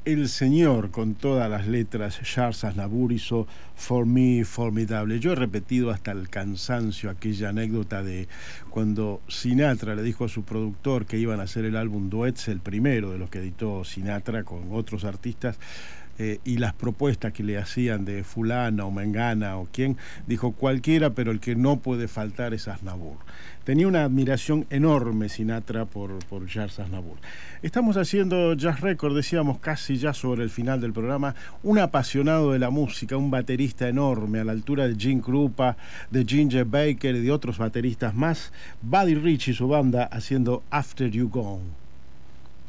El señor, con todas las letras, Charles Aznavour hizo For Me Formidable. Yo he repetido hasta el cansancio aquella anécdota de cuando Sinatra le dijo a su productor que iban a hacer el álbum Duets, el primero de los que editó Sinatra con otros artistas, y las propuestas que le hacían de fulana o mengana o quién, dijo cualquiera, pero el que no puede faltar es Aznavour. Tenía una admiración enorme Sinatra por Charles Aznavour. Estamos haciendo Jazz Record, decíamos casi ya sobre el final del programa, un apasionado de la música, un baterista enorme a la altura de Gene Krupa, de Ginger Baker y de otros bateristas más, Buddy Rich y su banda haciendo After You Gone.